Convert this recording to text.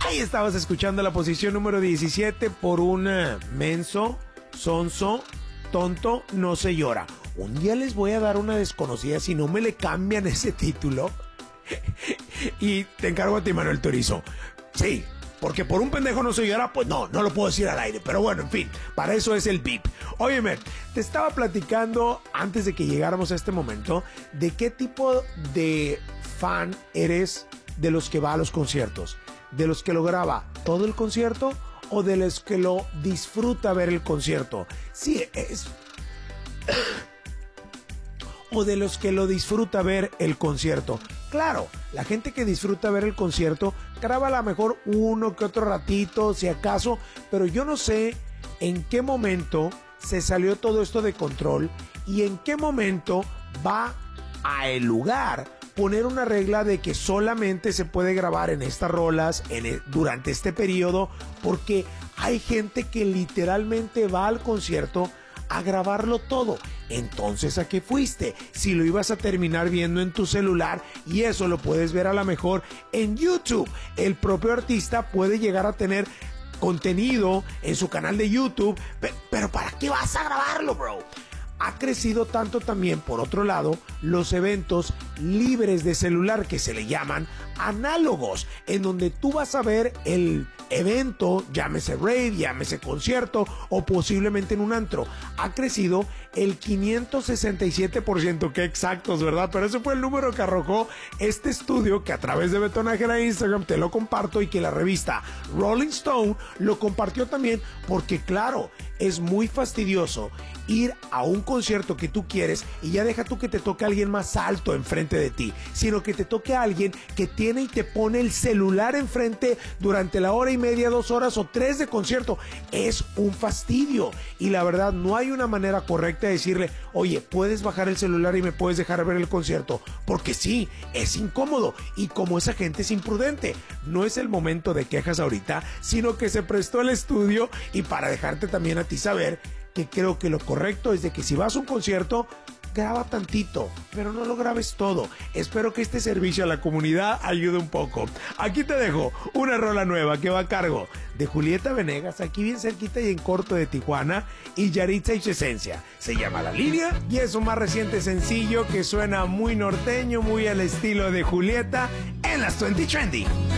Ahí estabas escuchando la posición número 17 por un menso, sonso, tonto, no se llora. Un día les voy a dar una desconocida si no me le cambian ese título. Y te encargo a ti, Manuel Turizo. Sí, porque por un pendejo no se llora, pues no lo puedo decir al aire. Pero bueno, en fin, para eso es el VIP. Óyeme, te estaba platicando antes de que llegáramos a este momento de qué tipo de fan eres de los que va a los conciertos. ¿De los que lo graba todo el concierto o de los que lo disfruta ver el concierto? Sí, es... o de los que lo disfruta ver el concierto. Claro, la gente que disfruta ver el concierto graba a lo mejor uno que otro ratito, si acaso, pero yo no sé en qué momento se salió todo esto de control y en qué momento va a el lugar poner una regla de que solamente se puede grabar en estas rolas durante este periodo, porque hay gente que literalmente va al concierto a grabarlo todo. Entonces, ¿a qué fuiste? Si lo ibas a terminar viendo en tu celular, y eso lo puedes ver a lo mejor en YouTube. El propio artista puede llegar a tener contenido en su canal de YouTube, pero ¿para qué vas a grabarlo, bro? Ha crecido tanto también, por otro lado, los eventos libres de celular, que se le llaman análogos, en donde tú vas a ver el evento, llámese rave, llámese concierto o posiblemente en un antro. Ha crecido el 567%, qué exactos, ¿verdad? Pero ese fue el número que arrojó este estudio, que a través de Betonajera de Instagram te lo comparto, y que la revista Rolling Stone lo compartió también, porque claro, es muy fastidioso ir a un concierto que tú quieres y ya deja tú que te toque a alguien más alto enfrente de ti, sino que te toque a alguien que tiene y te pone el celular enfrente durante la hora y media, 2 horas o 3 de concierto. Es un fastidio, y la verdad no hay una manera correcta de decirle, oye, puedes bajar el celular y me puedes dejar ver el concierto, porque sí, es incómodo, y como esa gente es imprudente. No es el momento de quejas ahorita, sino que se prestó el estudio, y para dejarte también a ti saber que creo que lo correcto es de que si vas a un concierto, graba tantito, pero no lo grabes todo. Espero que este servicio a la comunidad ayude un poco. Aquí te dejo una rola nueva que va a cargo de Julieta Venegas, aquí bien cerquita y en corto de Tijuana, y Yaritza y Esencia. Se llama La Línea y es un más reciente sencillo que suena muy norteño, muy al estilo de Julieta en las 20 Trendy.